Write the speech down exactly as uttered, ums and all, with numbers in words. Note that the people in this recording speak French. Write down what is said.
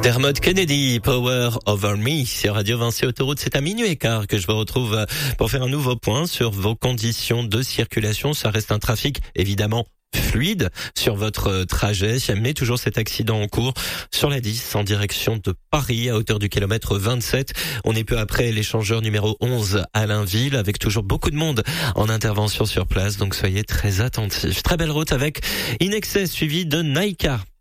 Dermot Kennedy, Power Over Me sur Radio Vinci Autoroute. C'est à minuit et quart que je vous retrouve pour faire un nouveau point sur vos conditions de circulation. Ça reste un trafic évidemment fluide sur votre trajet, mais toujours cet accident en cours sur la dix en direction de Paris à hauteur du kilomètre vingt-sept. On est peu après l'échangeur numéro onze à Allainville avec toujours beaucoup de monde en intervention sur place, donc soyez très attentifs. Très belle route avec In Excess suivi de Naika.